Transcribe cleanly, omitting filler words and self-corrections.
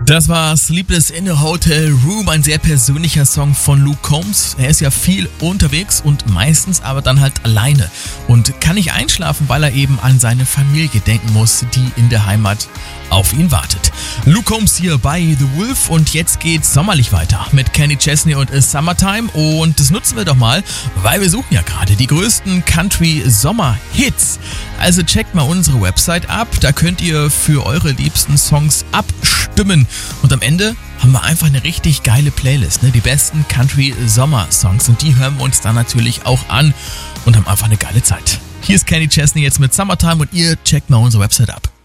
Das war Sleepless in a Hotel Room, ein sehr persönlicher Song von Luke Combs. Er ist ja viel unterwegs und meistens aber dann halt alleine und kann nicht einschlafen, weil er eben an seine Familie denken muss, die in der Heimat auf ihn wartet. Luke Combs hier bei The Wolf und jetzt geht's sommerlich weiter mit Kenny Chesney und A Summertime und das nutzen wir doch mal, weil wir suchen ja gerade die größten Country-Sommer-Hits. Also checkt mal unsere Website ab, da könnt ihr für eure liebsten Songs abstimmen und am Ende haben wir einfach eine richtig geile Playlist, ne? Die besten Country-Sommer-Songs und die hören wir uns dann natürlich auch an und haben einfach eine geile Zeit. Hier ist Kenny Chesney jetzt mit Summertime und ihr checkt mal unsere Website ab.